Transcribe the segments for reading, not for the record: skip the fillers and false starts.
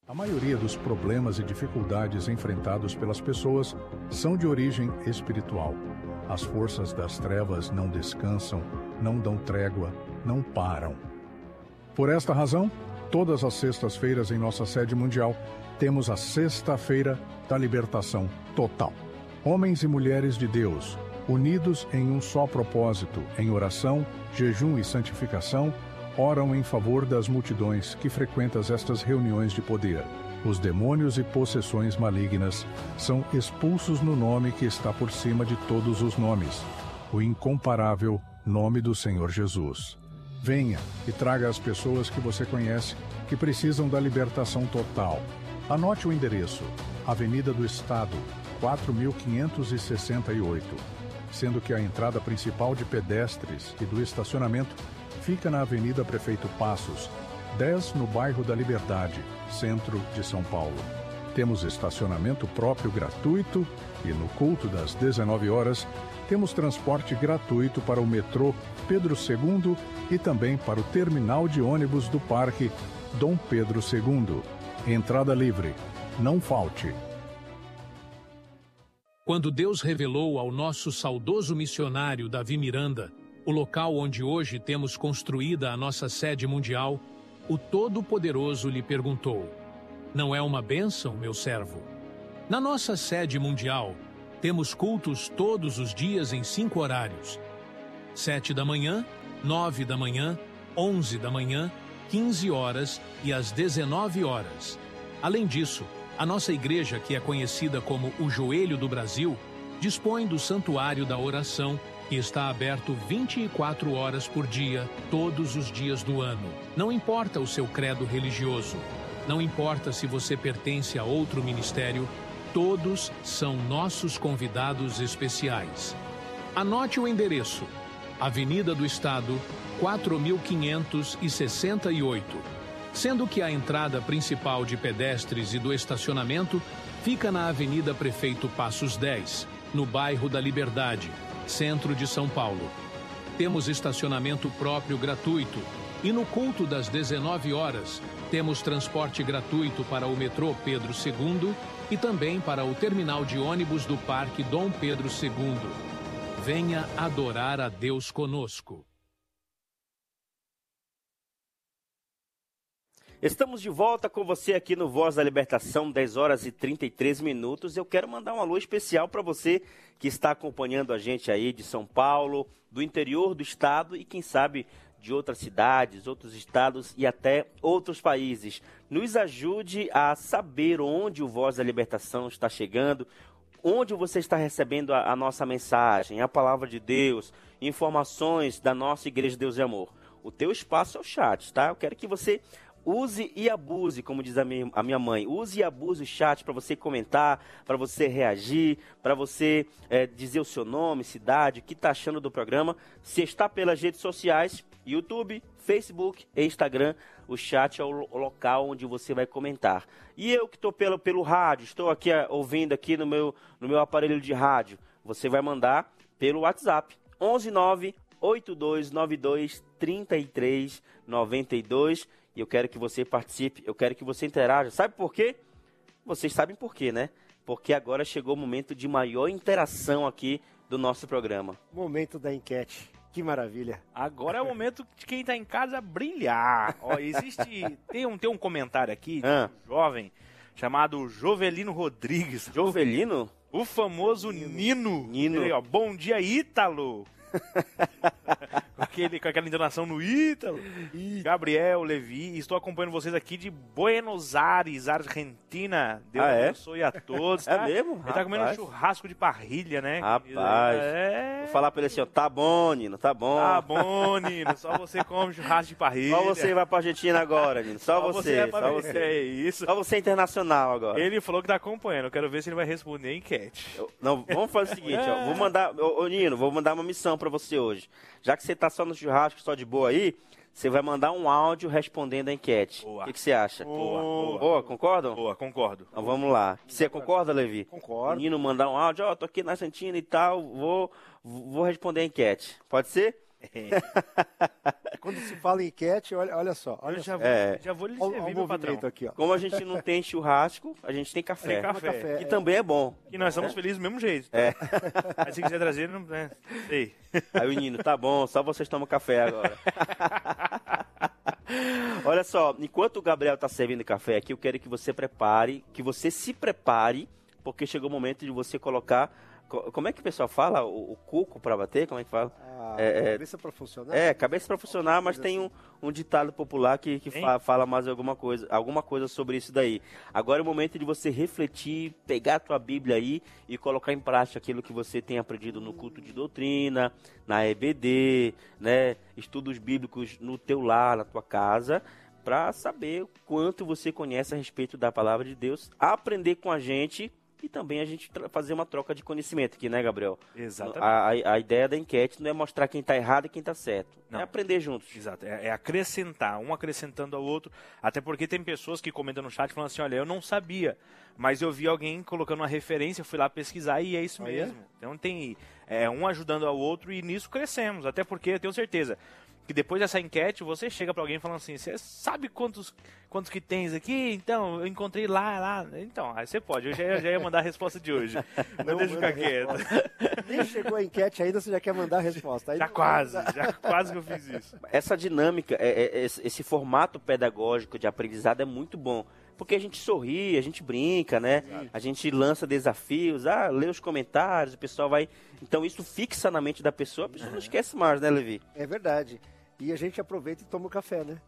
A maioria dos problemas e dificuldades enfrentados pelas pessoas são de origem espiritual. As forças das trevas não descansam, não dão trégua, não param. Por esta razão, todas as sextas-feiras em nossa sede mundial, temos a Sexta-feira da Libertação Total. Homens e mulheres de Deus, unidos em um só propósito, em oração, jejum e santificação, oram em favor das multidões que frequentam estas reuniões de poder. Os demônios e possessões malignas são expulsos no nome que está por cima de todos os nomes, o incomparável nome do Senhor Jesus. Venha e traga as pessoas que você conhece que precisam da libertação total. Anote o endereço: Avenida do Estado, 4568, sendo que a entrada principal de pedestres e do estacionamento fica na Avenida Prefeito Passos, 10 no bairro da Liberdade, centro de São Paulo. Temos estacionamento próprio gratuito e no culto das 19 horas temos transporte gratuito para o metrô Pedro II e também para o terminal de ônibus do Parque Dom Pedro II. Entrada livre. Não falte. Quando Deus revelou ao nosso saudoso missionário Davi Miranda o local onde hoje temos construída a nossa sede mundial, o Todo-Poderoso lhe perguntou: não é uma bênção, meu servo? Na nossa sede mundial, temos cultos todos os dias em 5 horários: 7 da manhã, 9 da manhã, 11 da manhã, 15 horas e às 19 horas. Além disso, a nossa igreja, que é conhecida como o Joelho do Brasil, dispõe do Santuário da Oração, que está aberto 24 horas por dia, todos os dias do ano. Não importa o seu credo religioso, não importa se você pertence a outro ministério, todos são nossos convidados especiais. Anote o endereço: Avenida do Estado, 4568, sendo que a entrada principal de pedestres e do estacionamento fica na Avenida Prefeito Passos 10, no bairro da Liberdade, centro de São Paulo. Temos estacionamento próprio gratuito e no culto das 19 horas temos transporte gratuito para o metrô Pedro II e também para o terminal de ônibus do Parque Dom Pedro II. Venha adorar a Deus conosco. Estamos de volta com você aqui no Voz da Libertação, 10 horas e 33 minutos. Eu quero mandar um alô especial para você que está acompanhando a gente aí de São Paulo, do interior do estado e quem sabe de outras cidades, outros estados e até outros países. Nos ajude a saber onde o Voz da Libertação está chegando, onde você está recebendo a nossa mensagem, a palavra de Deus, informações da nossa Igreja Deus e Amor. O teu espaço é o chat, tá? Eu quero que você use e abuse, como diz a minha mãe, use e abuse o chat para você comentar, para você reagir, para você dizer o seu nome, cidade, o que está achando do programa. Se está pelas redes sociais, YouTube, Facebook e Instagram, o chat é o local onde você vai comentar. E eu que estou pelo rádio, estou aqui ouvindo aqui no meu aparelho de rádio, você vai mandar pelo WhatsApp, 11982923392. E eu quero que você participe, eu quero que você interaja. Sabe por quê? Vocês sabem por quê, né? Porque agora chegou o momento de maior interação aqui do nosso programa. Momento da enquete. Que maravilha. Agora é o momento de quem está em casa brilhar. Ó, tem um comentário aqui de um jovem chamado Jovelino Rodrigues. Jovelino? O famoso Nino. Ele, ó, bom dia, Ítalo. com aquela entonação no Ítalo. Gabriel, Levi, estou acompanhando vocês aqui de Buenos Aires, Argentina. Deus abençoe a todos. É mesmo? Ele tá comendo um churrasco de parrilha, né? Rapaz, vou falar pra ele assim, ó, tá bom, Nino, tá bom. Tá bom, Nino, só você come churrasco de parrilha. Só você vai pra Argentina agora, Nino, só você. Só você. É isso. Só você internacional agora. Ele falou que tá acompanhando, eu quero ver se ele vai responder a enquete. Não, vamos fazer o seguinte, ó, vou mandar, Nino, vou mandar uma missão pra você hoje. Já que você tá só no churrasco, só de boa aí, você vai mandar um áudio respondendo a enquete. O que você acha? Boa, concordam? Boa, concordo. Então vamos lá. Você concorda, Levi? Concordo. O Nino mandar um áudio, tô aqui na Argentina e tal, vou responder a enquete. Pode ser? Quando se fala em enquete, olha só. Olha só. Já vou lhe servir, meu patrão. Aqui, ó. Como a gente não tem churrasco, a gente tem café. Café. Que também é bom. E nós estamos felizes do mesmo jeito. Mas se quiser trazer, não sei. Aí o Nino, tá bom, só vocês tomam café agora. Olha só, enquanto o Gabriel está servindo café aqui, eu quero que você se prepare, porque chegou o momento de você colocar, como é que o pessoal fala? O cuco para bater, como é que fala? Cabeça para funcionar? Cabeça para funcionar, mas tem um ditado popular que fala mais alguma coisa sobre isso daí. Agora é o momento de você refletir, pegar a tua Bíblia aí e colocar em prática aquilo que você tem aprendido no culto de doutrina, na EBD, né? Estudos bíblicos no teu lar, na tua casa, para saber o quanto você conhece a respeito da palavra de Deus, aprender com a gente e também a gente fazer uma troca de conhecimento aqui, né, Gabriel? Exatamente. A ideia da enquete não é mostrar quem está errado e quem está certo. Não. É aprender juntos. Exato. É acrescentar, um acrescentando ao outro. Até porque tem pessoas que comentam no chat falando assim, olha, eu não sabia, mas eu vi alguém colocando uma referência, eu fui lá pesquisar e é isso mesmo. Então tem um ajudando ao outro e nisso crescemos. Até porque eu tenho certeza que depois dessa enquete, você chega para alguém falando assim, você sabe quantos que tens aqui? Então, eu encontrei lá. Então, aí você pode. Eu já ia mandar a resposta de hoje. Não deixa ficar quieto. Nem chegou a enquete ainda, você já quer mandar a resposta. Aí já quase que eu fiz isso. Essa dinâmica, esse formato pedagógico de aprendizado é muito bom. Porque a gente sorri, a gente brinca, né? Exato. A gente lança desafios, lê os comentários, o pessoal vai... Então isso fixa na mente da pessoa, a pessoa não esquece mais, né, Levi? É verdade. E a gente aproveita e toma o café, né?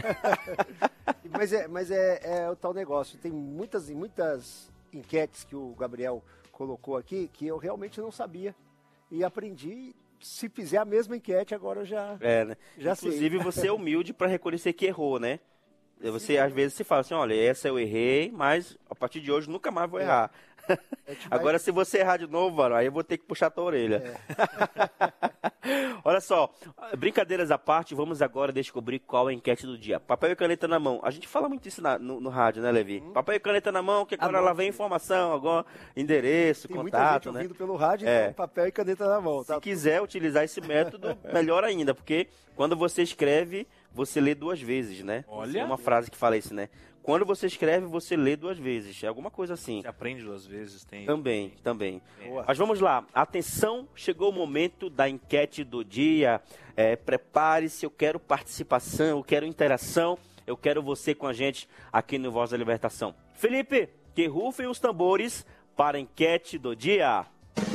Mas é o tal negócio. Tem muitas enquetes que o Gabriel colocou aqui que eu realmente não sabia. E aprendi. Se fizer a mesma enquete, agora eu já, né? já Inclusive, sei. você é humilde para reconhecer que errou, né? Você, às vezes, se fala assim, olha, essa eu errei, mas a partir de hoje nunca mais vou errar. Agora, se você errar de novo, mano, aí eu vou ter que puxar a tua orelha. Olha só, brincadeiras à parte, vamos agora descobrir qual é a enquete do dia. Papel e caneta na mão. A gente fala muito isso no rádio, né, Levi? Papel e caneta na mão, que agora lá vem informação, agora endereço, tem contato, muita gente né? ouvindo pelo rádio, então papel e caneta na mão. Se quiser utilizar esse método, melhor ainda, porque quando você escreve, você lê 2 vezes, né? Olha. É uma frase que fala isso, né? Quando você escreve, você lê 2 vezes. É alguma coisa assim. Você aprende 2 vezes, tem. Também. Mas vamos lá. Atenção, chegou o momento da enquete do dia. Prepare-se, eu quero participação, eu quero interação, eu quero você com a gente aqui no Voz da Libertação. Felipe, que rufem os tambores para a enquete do dia.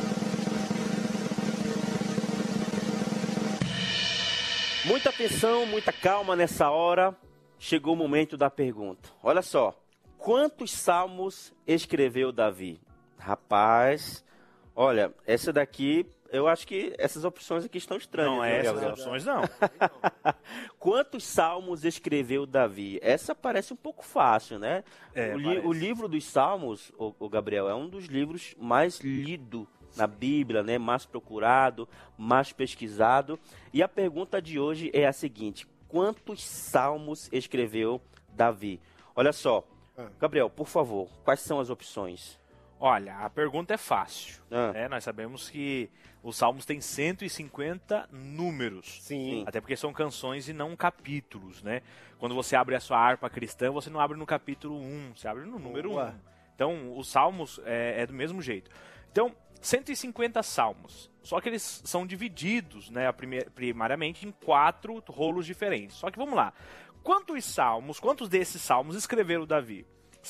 Muita atenção, muita calma nessa hora. Chegou o momento da pergunta. Olha só, quantos salmos escreveu Davi? Rapaz, olha, essa daqui, eu acho que essas opções aqui estão estranhas. Não, essas opções não. Quantos salmos escreveu Davi? Essa parece um pouco fácil, né? O livro dos Salmos, o Gabriel, é um dos livros mais lidos na Bíblia, né? Mais procurado, mais pesquisado. E a pergunta de hoje é a seguinte: quantos salmos escreveu Davi? Olha só, Gabriel, por favor, quais são as opções? Olha, a pergunta é fácil. Nós sabemos que os salmos têm 150 números. Sim. Até porque são canções e não capítulos, né? Quando você abre a sua harpa cristã, você não abre no capítulo 1, você abre no número 1. Então, os salmos é do mesmo jeito. Então, 150 salmos. Só que eles são divididos, né, primariamente em 4 rolos diferentes. Só que vamos lá. Quantos desses salmos escreveram Davi?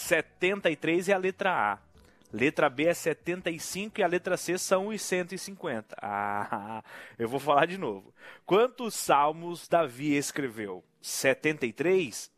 73 é a letra A. Letra B é 75 e a letra C são os 150. Eu vou falar de novo. Quantos salmos Davi escreveu? 73,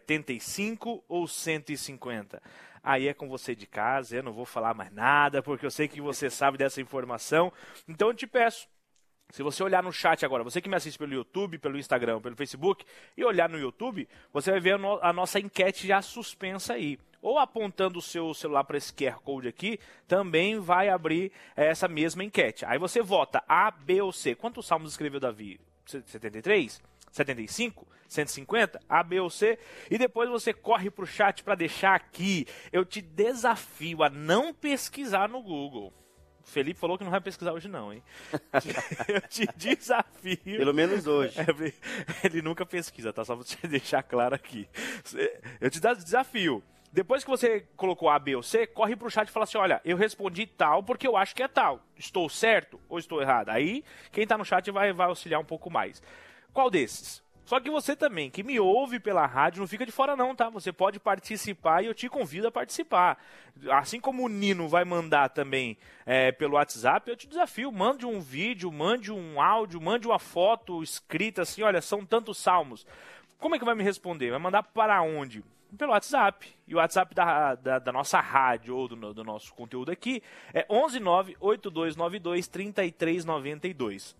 75 ou 150? Aí é com você de casa, eu não vou falar mais nada, porque eu sei que você sabe dessa informação. Então eu te peço, se você olhar no chat agora, você que me assiste pelo YouTube, pelo Instagram, pelo Facebook, e olhar no YouTube, você vai ver a nossa enquete já suspensa aí. Ou apontando o seu celular para esse QR Code aqui, também vai abrir essa mesma enquete. Aí você vota A, B ou C. Quantos salmos escreveu Davi? 73? 75? 150? A, B ou C? E depois você corre para o chat para deixar aqui. Eu te desafio a não pesquisar no Google. Felipe falou que não vai pesquisar hoje não, hein? Eu te desafio. Pelo menos hoje. Ele nunca pesquisa, tá? Só pra você deixar claro aqui. Eu te desafio. Depois que você colocou A, B ou C, corre pro chat e fala assim, olha, eu respondi tal porque eu acho que é tal. Estou certo ou estou errado? Aí, quem tá no chat vai auxiliar um pouco mais. Qual desses? Só que você também, que me ouve pela rádio, não fica de fora não, tá? Você pode participar e eu te convido a participar. Assim como o Nino vai mandar também pelo WhatsApp, eu te desafio, mande um vídeo, mande um áudio, mande uma foto escrita assim, olha, são tantos salmos. Como é que vai me responder? Vai mandar para onde? Pelo WhatsApp. E o WhatsApp da nossa rádio ou do nosso conteúdo aqui é 11982923392.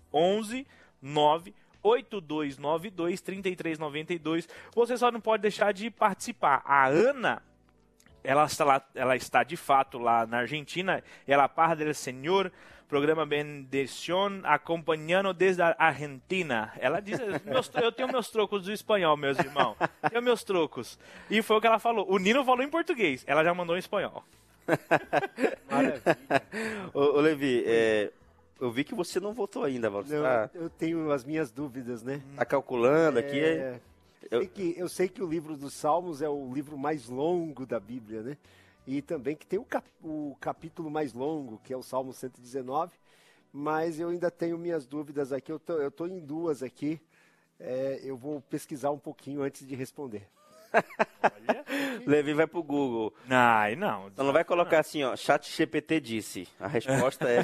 11982923392. Você só não pode deixar de participar. A Ana, ela está de fato lá na Argentina. Ela Paz del Señor, programa Bendición, acompanhando desde a Argentina. Ela diz, eu tenho meus trocos do espanhol, meus irmãos. Tenho meus trocos. E foi o que ela falou. O Nino falou em português, ela já mandou em espanhol. Maravilha. Ô Levi, eu vi que você não votou ainda, Valdo. Eu tenho as minhas dúvidas, né? Tá calculando aqui? Eu sei que o livro dos Salmos é o livro mais longo da Bíblia, né? E também que tem o capítulo mais longo, que é o Salmo 119, mas eu ainda tenho minhas dúvidas aqui, eu tô em duas aqui, eu vou pesquisar um pouquinho antes de responder. Levi vai pro Google. Não. Então não vai colocar assim, ó, ChatGPT disse. A resposta é...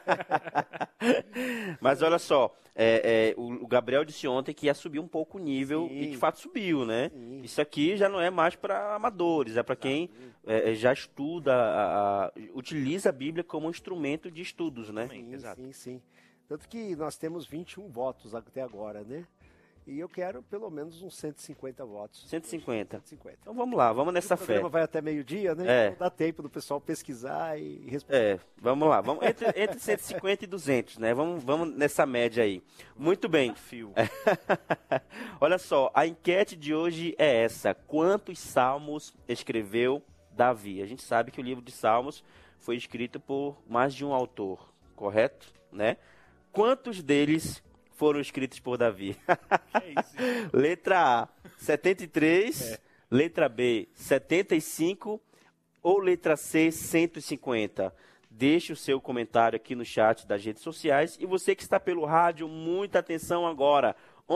Mas olha só, o Gabriel disse ontem que ia subir um pouco o nível. Sim. E de fato subiu, né? Sim. Isso aqui já não é mais para amadores, é para quem já estuda, utiliza a Bíblia como um instrumento de estudos, né? Sim, exato. Sim. Tanto que nós temos 21 votos até agora, né? E eu quero pelo menos uns 150 votos. 150. Então vamos lá, vamos nessa fé. O programa vai até meio-dia, né? Então dá tempo do pessoal pesquisar e responder. Vamos lá. Vamos entre 150 e 200, né? Vamos nessa média aí. Muito bem. Olha só, a enquete de hoje é essa. Quantos salmos escreveu Davi? A gente sabe que o livro de Salmos foi escrito por mais de um autor, correto? Né? Quantos deles foram escritos por Davi? Que isso? Letra A, 73. Letra B, 75. Ou letra C, 150. Deixe o seu comentário aqui no chat das redes sociais. E você que está pelo rádio, muita atenção agora.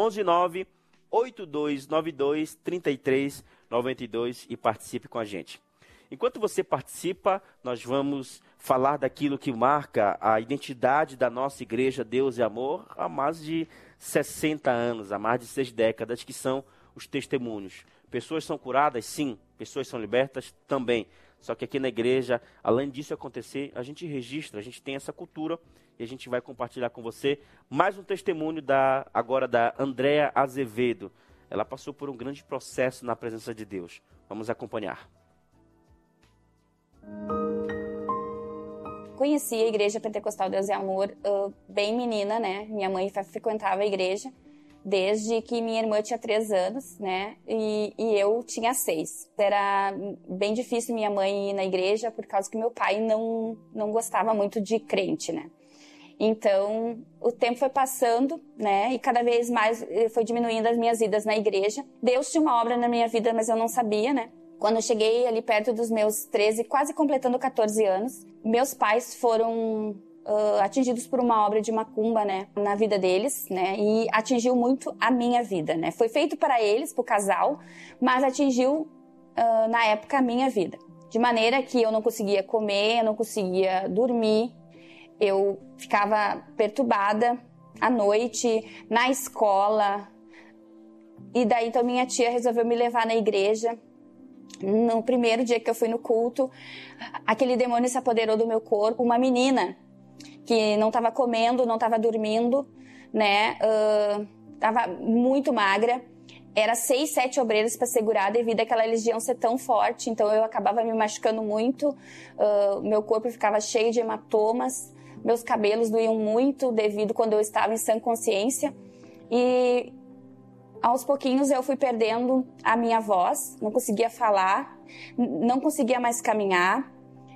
11982923392 e participe com a gente. Enquanto você participa, nós vamos falar daquilo que marca a identidade da nossa igreja Deus e Amor há mais de 60 anos, há mais de 6 décadas, que são os testemunhos. Pessoas são curadas? Sim. Pessoas são libertas? Também. Só que aqui na igreja, além disso acontecer, a gente registra, a gente tem essa cultura e a gente vai compartilhar com você mais um testemunho agora da Andréa Azevedo. Ela passou por um grande processo na presença de Deus. Vamos acompanhar. Conheci a Igreja Pentecostal Deus e Amor bem menina, né? Minha mãe frequentava a igreja desde que minha irmã tinha 3 anos, né? E eu tinha 6. Era bem difícil minha mãe ir na igreja por causa que meu pai não gostava muito de crente, né? Então, o tempo foi passando, né? E cada vez mais foi diminuindo as minhas idas na igreja. Deus tinha uma obra na minha vida, mas eu não sabia, né? Quando eu cheguei ali perto dos meus 13, quase completando 14 anos, meus pais foram atingidos por uma obra de macumba, né, na vida deles, né, e atingiu muito a minha vida, né. Foi feito para eles, para o casal, mas atingiu, na época, a minha vida. De maneira que eu não conseguia comer, eu não conseguia dormir, eu ficava perturbada à noite, na escola. E daí, então, minha tia resolveu me levar na igreja. No primeiro dia que eu fui no culto, aquele demônio se apoderou do meu corpo. Uma menina que não estava comendo, não estava dormindo, né? Estava muito magra. Era 6, 7 obreiros para segurar devido àquela legião ser tão forte. Então eu acabava me machucando muito. Meu corpo ficava cheio de hematomas. Meus cabelos doíam muito devido quando eu estava em sã consciência. E aos pouquinhos eu fui perdendo a minha voz, não conseguia falar, não conseguia mais caminhar.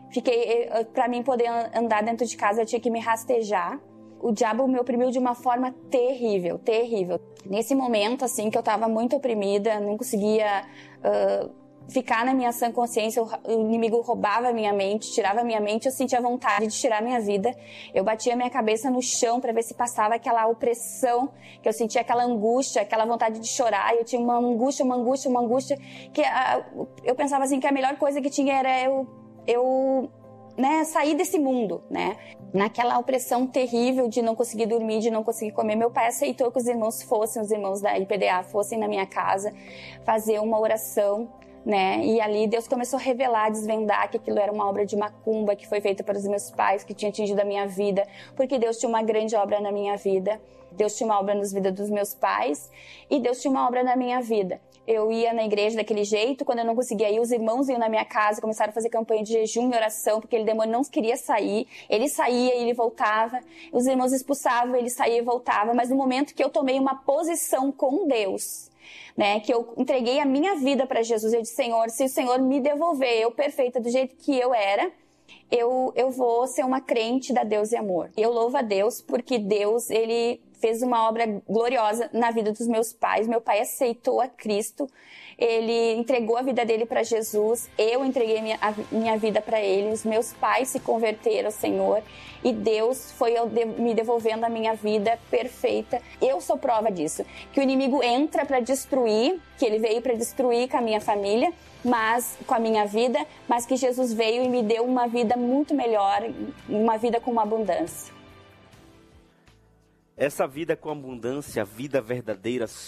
Para mim poder andar dentro de casa, eu tinha que me rastejar. O diabo me oprimiu de uma forma terrível, terrível. Nesse momento, assim, que eu estava muito oprimida, não conseguia ficar na minha sã consciência, o inimigo roubava a minha mente, tirava a minha mente, eu sentia vontade de tirar a minha vida. Eu batia a minha cabeça no chão para ver se passava aquela opressão, que eu sentia aquela angústia, aquela vontade de chorar. Eu tinha uma angústia, que eu pensava assim que a melhor coisa que tinha era eu sair desse mundo, né? Naquela opressão terrível de não conseguir dormir, de não conseguir comer, meu pai aceitou que os irmãos da IPDA fossem na minha casa fazer uma oração, né? E ali Deus começou a revelar, desvendar que aquilo era uma obra de macumba que foi feita pelos meus pais, que tinha atingido a minha vida, porque Deus tinha uma grande obra na minha vida. Deus tinha uma obra nas vidas dos meus pais e Deus tinha uma obra na minha vida. Eu ia na igreja daquele jeito, quando eu não conseguia ir, os irmãos iam na minha casa, começaram a fazer campanha de jejum e oração, porque aquele demônio não queria sair. Ele saía e ele voltava. Os irmãos expulsavam, ele saía e voltava. Mas no momento que eu tomei uma posição com Deus, né, que eu entreguei a minha vida para Jesus, eu disse, Senhor, se o Senhor me devolver, eu perfeita do jeito que eu era, eu vou ser uma crente da Deus e Amor. Eu louvo a Deus porque Deus, ele fez uma obra gloriosa na vida dos meus pais. Meu pai aceitou a Cristo, ele entregou a vida dele para Jesus, eu entreguei a minha vida para ele, os meus pais se converteram ao Senhor e Deus foi me devolvendo a minha vida perfeita. Eu sou prova disso, que o inimigo entra para destruir, que ele veio para destruir com a minha família, mas com a minha vida, mas que Jesus veio e me deu uma vida muito melhor, uma vida com uma abundância. Essa vida com abundância, a vida verdadeira,